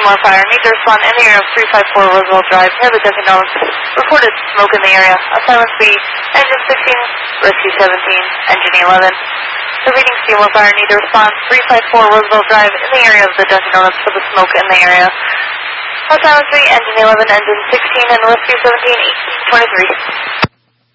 more fire. Need to respond in the area of 354 Roosevelt Drive near the Dunkin' Donuts. Reported smoke in the area. Silence B. Engine 16, Rescue 17, Engine 11. Repeating Seymour Fire. Need to respond 354 Roosevelt Drive in the area of the Dunkin' Donuts for the smoke in the area. Silence B. Engine 11, Engine 16, and Rescue 17, 1823.